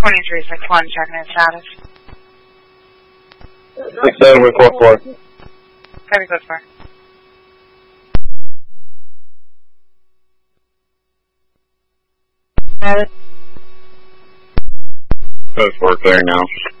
2361, checking in status. 67 with 44. Copy, code 4. Code 4 clear now.